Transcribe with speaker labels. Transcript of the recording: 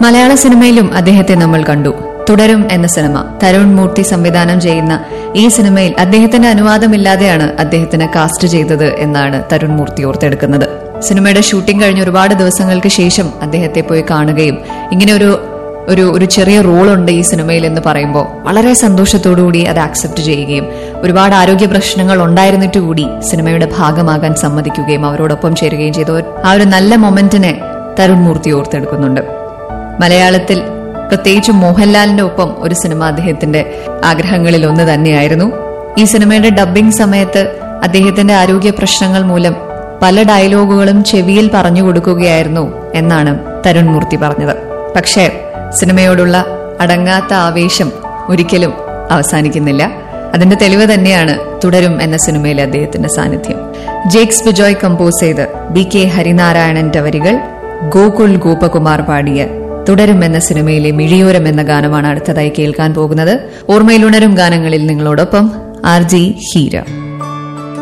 Speaker 1: മലയാള സിനിമയിലും അദ്ദേഹത്തെ നമ്മൾ കണ്ടു. തുടരും എന്ന സിനിമ തരുൺ മൂർത്തി സംവിധാനം ചെയ്യുന്ന ഈ സിനിമയിൽ അദ്ദേഹത്തിന്റെ അനുവാദമില്ലാതെയാണ് അദ്ദേഹത്തിന് കാസ്റ്റ് ചെയ്തത് എന്നാണ് തരുൺ മൂർത്തി ഓർത്തെടുക്കുന്നത്. സിനിമയുടെ ഷൂട്ടിംഗ് കഴിഞ്ഞ് ഒരുപാട് ദിവസങ്ങൾക്ക് ശേഷം അദ്ദേഹത്തെ പോയി കാണുകയും ഇങ്ങനെ ഒരു ചെറിയ റോളുണ്ട് ഈ സിനിമയിൽ എന്ന് പറയുമ്പോൾ വളരെ സന്തോഷത്തോടുകൂടി അത് ആക്സെപ്റ്റ് ചെയ്യുകയും ഒരുപാട് ആരോഗ്യ പ്രശ്നങ്ങൾ ഉണ്ടായിരുന്നിട്ട് കൂടി സിനിമയുടെ ഭാഗമാകാൻ സമ്മതിക്കുകയും അവരോടൊപ്പം ചേരുകയും ചെയ്ത ആ ഒരു നല്ല മൊമെന്റിനെ തരുൺ മൂർത്തി ഓർത്തെടുക്കുന്നുണ്ട്. മലയാളത്തിൽ പ്രത്യേകിച്ച് മോഹൻലാലിന്റെ ഒപ്പം ഒരു സിനിമ അദ്ദേഹത്തിന്റെ ആഗ്രഹങ്ങളിൽ ഒന്ന് തന്നെയായിരുന്നു. ഈ സിനിമയുടെ ഡബ്ബിംഗ് സമയത്ത് അദ്ദേഹത്തിന്റെ ആരോഗ്യ പ്രശ്നങ്ങൾ മൂലം പല ഡയലോഗുകളും ചെവിയിൽ പറഞ്ഞു കൊടുക്കുകയായിരുന്നു എന്നാണ് തരുൺ മൂർത്തി പറഞ്ഞത്. പക്ഷേ സിനിമയോടുള്ള അടങ്ങാത്ത ആവേശം ഒരിക്കലും അവസാനിക്കുന്നില്ല. അതിന്റെ തെളിവ് തന്നെയാണ് തുടരും എന്ന സിനിമയിലെ അദ്ദേഹത്തിന്റെ സാന്നിധ്യം. ജേക്സ് ബിജോയ് കമ്പോസ് ചെയ്ത് BK ഹരിനാരായണന്റെ വരികൾ ഗോകുൽ ഗോപകുമാർ പാടിയ തുടരും എന്ന സിനിമയിലെ മിഴിയോരം എന്ന ഗാനമാണ് അടുത്തതായി കേൾക്കാൻ പോകുന്നത്. ഓർമ്മയിലുണരും ഗാനങ്ങളിൽ നിങ്ങളോടൊപ്പം RJ ഹീര.